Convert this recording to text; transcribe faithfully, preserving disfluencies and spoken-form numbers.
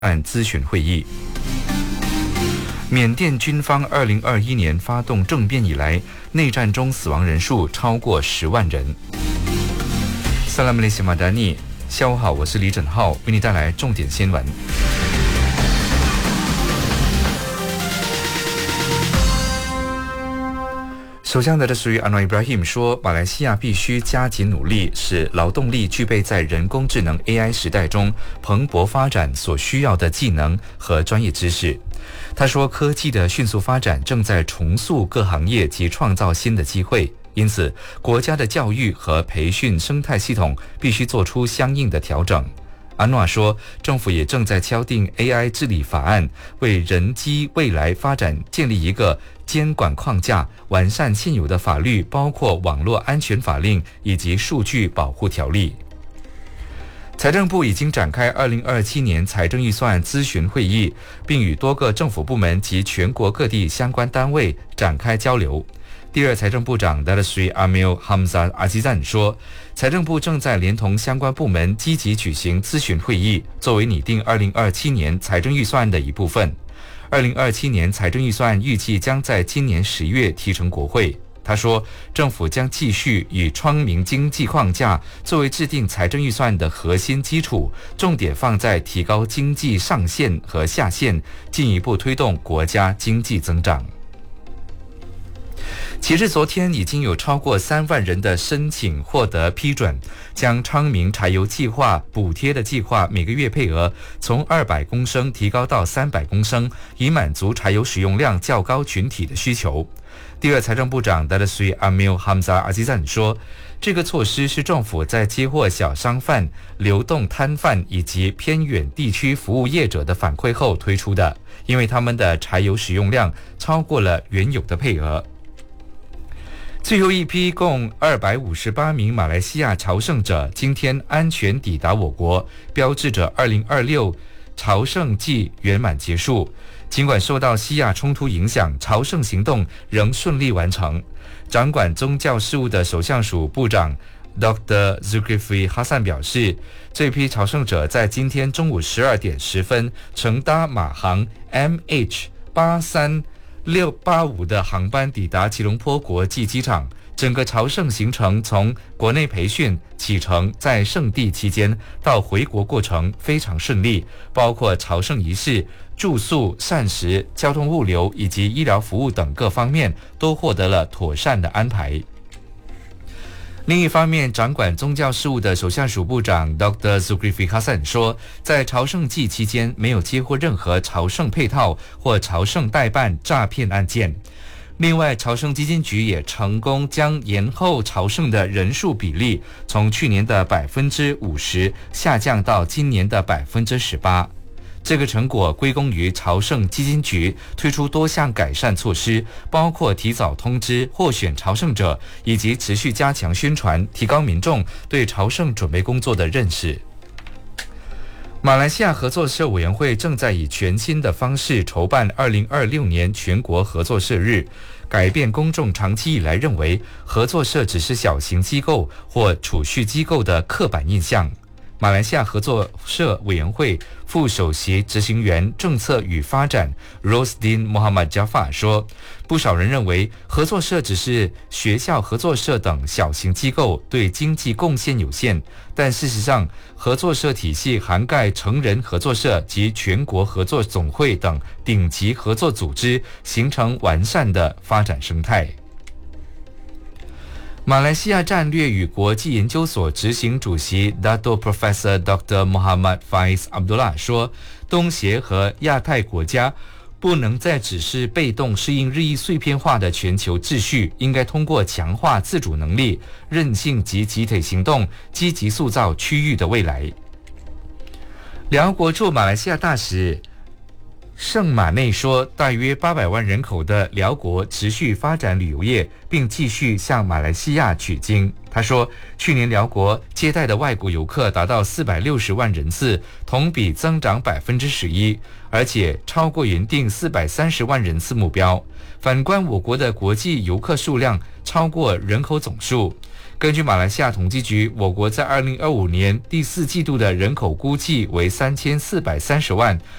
案咨询会议。缅甸军方二零二一年发动政变以来，内战中死亡人数超过十万人。萨拉姆雷西马达尼，下午好，我是李振浩，为你带来重点新闻。首相的属于安瓦伊布拉希姆说，马来西亚必须加紧努力，使劳动力具备在人工智能 A I 时代中蓬勃发展所需要的技能和专业知识。他说，科技的迅速发展正在重塑各行业及创造新的机会，因此国家的教育和培训生态系统必须做出相应的调整。安诺说，政府也正在敲定 A I 治理法案，为人机未来发展建立一个监管框架，完善现有的法律，包括网络安全法令以及数据保护条例。财政部已经展开二零二七年财政预算咨询会议，并与多个政府部门及全国各地相关单位展开交流。第二财政部长 Datuk Seri Amil Hamzah Azizan 说，财政部正在连同相关部门积极举行咨询会议，作为拟定二零二七年财政预算的一部分。二零二七年财政预算预计将在今年十月提呈国会。他说，政府将继续以窗明经济框架作为制定财政预算的核心基础，重点放在提高经济上限和下限，进一步推动国家经济增长。截至昨天，已经有超过三万人的申请获得批准，将昌明柴油计划补贴的计划每个月配额从二百公升提高到三百公升，以满足柴油使用量较高群体的需求。第二财政部长 Datuk Seri Amil Hamzah Azizan 说，这个措施是政府在接获小商贩、流动摊贩以及偏远地区服务业者的反馈后推出的，因为他们的柴油使用量超过了原有的配额。最后一批共二百五十八名马来西亚朝圣者今天安全抵达我国，标志着二零二六朝圣季圆满结束。尽管受到西亚冲突影响，朝圣行动仍顺利完成。掌管宗教事务的首相署部长 Doctor Zulkifli Hassan 表示，这批朝圣者在今天中午十二点十分乘搭马航 M H 八三六八五的航班抵达吉隆坡国际机场。整个朝圣行程从国内培训、启程在圣地期间到回国过程非常顺利，包括朝圣仪式、住宿、膳食、交通物流以及医疗服务等各方面都获得了妥善的安排。另一方面，掌管宗教事务的首相署部长 Doctor Zulkifli Hassan 说，在朝圣季期间没有接获任何朝圣配套或朝圣代办诈骗案件。另外，朝圣基金局也成功将延后朝圣的人数比例从去年的百分之五十下降到今年的百分之十八。这个成果归功于朝圣基金局推出多项改善措施，包括提早通知获选朝圣者，以及持续加强宣传，提高民众对朝圣准备工作的认识。马来西亚合作社委员会正在以全新的方式筹办二零二六年全国合作社日，改变公众长期以来认为合作社只是小型机构或储蓄机构的刻板印象。马来西亚合作社委员会副首席执行员政策与发展 Rosdin Mohammad Jafar 说，不少人认为合作社只是学校合作社等小型机构，对经济贡献有限，但事实上合作社体系涵盖成人合作社及全国合作总会等顶级合作组织，形成完善的发展生态。马来西亚战略与国际研究所执行主席 Dato Professor Doctor Muhammad Faiz Abdullah 说，东协和亚太国家不能再只是被动适应日益碎片化的全球秩序，应该通过强化自主能力、韧性及集体行动，积极塑造区域的未来。辽国驻马来西亚大使圣马内说，大约八百万人口的辽国持续发展旅游业，并继续向马来西亚取经。他说，去年辽国接待的外国游客达到四百六十万人次，同比增长百分之十一，而且超过原定四百三十万人次目标。反观我国的国际游客数量超过人口总数。 根据马来西亚统计局，我国在二零二五年第四季度的人口估计为三千四百三十万，